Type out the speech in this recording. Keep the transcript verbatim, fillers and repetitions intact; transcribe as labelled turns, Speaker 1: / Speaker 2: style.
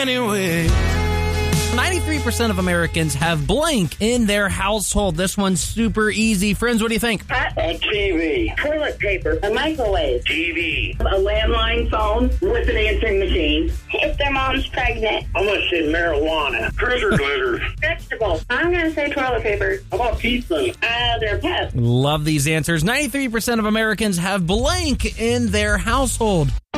Speaker 1: anyway.
Speaker 2: ninety-three percent of Americans have blank in their household. This one's super easy. Friends, what do you think?
Speaker 3: A T V.
Speaker 4: Toilet paper. A microwave.
Speaker 3: T V.
Speaker 4: A landline phone with an answering machine.
Speaker 5: If their mom's pregnant.
Speaker 3: I'm going to say marijuana. Critter glitter.
Speaker 4: Vegetables.
Speaker 5: I'm going to say toilet paper.
Speaker 3: How about pizza?
Speaker 4: Uh, their pets.
Speaker 2: Love these answers. ninety-three percent of Americans have blank in their household.